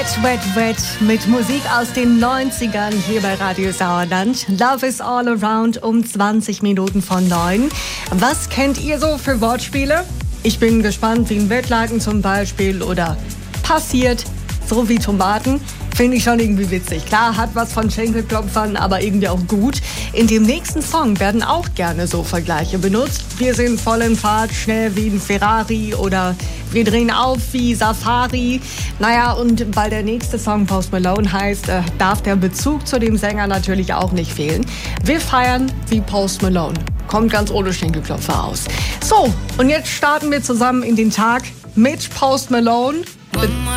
Wet, Wet, Wet mit Musik aus den 90ern hier bei Radio Sauerland. Love is all around um 20 Minuten von 9. Was kennt ihr so für Wortspiele? Ich bin gespannt, wie ein Wettlaken zum Beispiel oder passiert, so wie Tomaten. Finde ich schon irgendwie witzig. Klar, hat was von Schenkelklopfern, aber irgendwie auch gut. In dem nächsten Song werden auch gerne so Vergleiche benutzt. Wir sind voll in Fahrt, schnell wie ein Ferrari oder wir drehen auf wie Safari. Naja, und weil der nächste Song Post Malone heißt, darf der Bezug zu dem Sänger natürlich auch nicht fehlen. Wir feiern wie Post Malone. Kommt ganz ohne Schenkelklopfer aus. So, und jetzt starten wir zusammen in den Tag mit Post Malone.